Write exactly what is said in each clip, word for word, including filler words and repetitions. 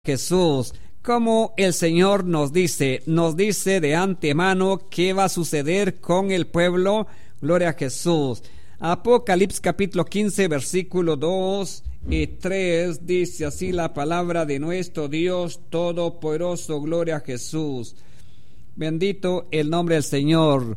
Jesús, como el Señor nos dice, nos dice de antemano qué va a suceder con el pueblo. Gloria a Jesús. Apocalipsis capítulo quince, versículo dos y tres, dice así la palabra de nuestro Dios Todopoderoso. Gloria a Jesús. Bendito el nombre del Señor.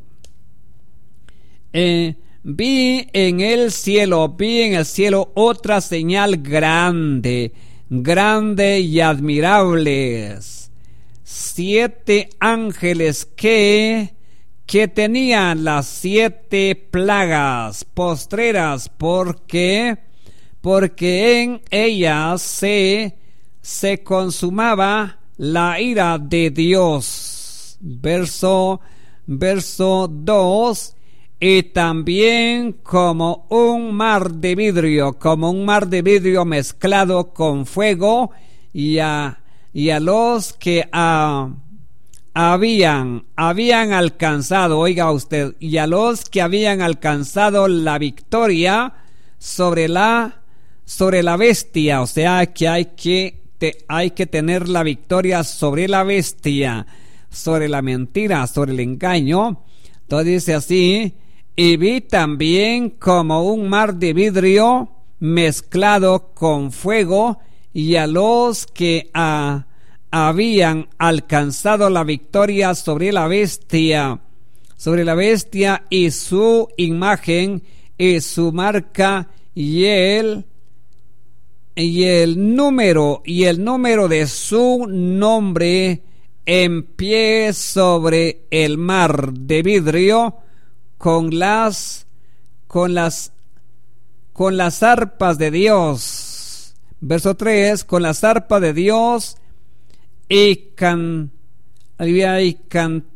Eh, vi en el cielo, vi en el cielo otra señal grande, grande y admirables. Siete ángeles que, que tenían las siete plagas postreras, porque, porque en ellas se, se consumaba la ira de Dios. Verso, verso dos. Y también como un mar de vidrio, como un mar de vidrio mezclado con fuego, y a, y a los que a, habían, habían alcanzado, oiga usted, y a los que habían alcanzado la victoria sobre la, sobre la bestia, o sea que hay que, te, hay que tener la victoria sobre la bestia, sobre la mentira, sobre el engaño. Entonces dice así: y vi también como un mar de vidrio mezclado con fuego, y a los que a, habían alcanzado la victoria sobre la bestia, sobre la bestia y su imagen y su marca y el y el número y el número de su nombre en pie sobre el mar de vidrio, con las con las con las arpas de Dios. Verso tres: con las arpas de Dios, y can y, can,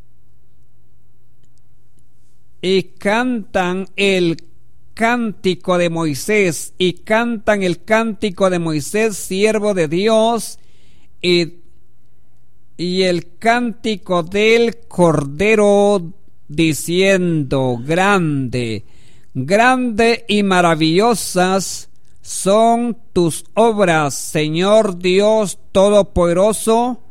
y cantan el cántico de Moisés, y cantan el cántico de Moisés, siervo de Dios, y, y el cántico del Cordero, diciendo: grande, grande y maravillosas son tus obras, Señor Dios Todopoderoso.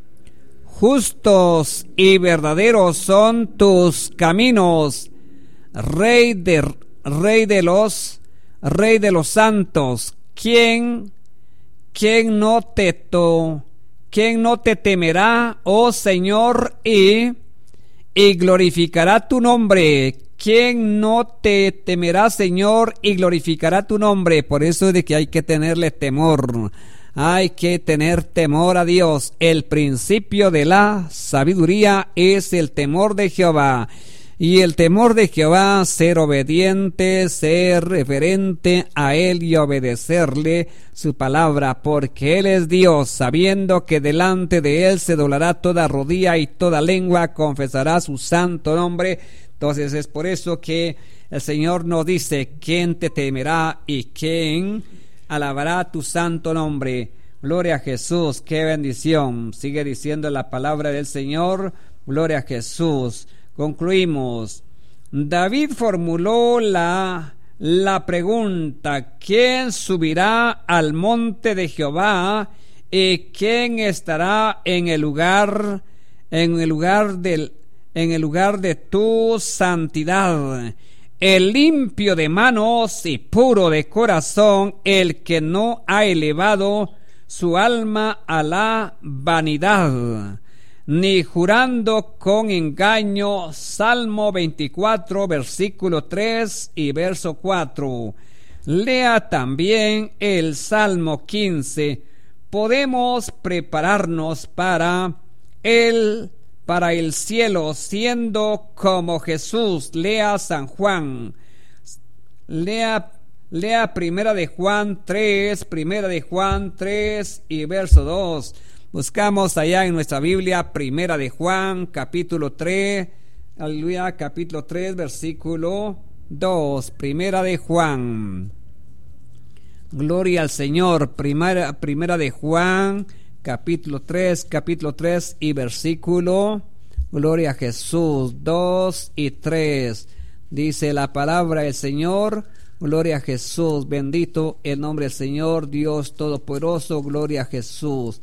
Justos y verdaderos son tus caminos, Rey de Rey de los Rey de los santos. ¿Quién, quién no te to, quién no te temerá, oh Señor, y y glorificará tu nombre? ¿Quién no te temerá, Señor, y glorificará tu nombre? Por eso es de que hay que tenerle temor. Hay que tener temor a Dios. El principio de la sabiduría es el temor de Jehová. Y el temor de Jehová, ser obediente, ser reverente a Él y obedecerle su palabra, porque Él es Dios, sabiendo que delante de Él se doblará toda rodilla y toda lengua confesará su santo nombre. Entonces es por eso que el Señor nos dice: ¿quién te temerá y quién alabará tu santo nombre? Gloria a Jesús, qué bendición. Sigue diciendo la palabra del Señor. Gloria a Jesús. Concluimos. David formuló la, la pregunta: ¿quién subirá al monte de Jehová? ¿Y quién estará en el lugar, en el lugar del, en el lugar de tu santidad? El limpio de manos y puro de corazón, el que no ha elevado su alma a la vanidad, ni jurando con engaño. Salmo veinticuatro, versículo tres y verso cuatro. Lea también el Salmo quince. Podemos prepararnos para el, para el cielo siendo como Jesús. Lea San Juan. Lea, lea Primera de Juan tres, Primera de Juan tres y verso dos. Buscamos allá en nuestra Biblia, Primera de Juan, capítulo tres, aleluya, capítulo tres, versículo dos, Primera de Juan. Gloria al Señor. Primera, primera de Juan, capítulo tres, capítulo tres y versículo, gloria a Jesús, dos y tres. Dice la palabra del Señor: Gloria a Jesús, bendito el nombre del Señor, Dios Todopoderoso, gloria a Jesús.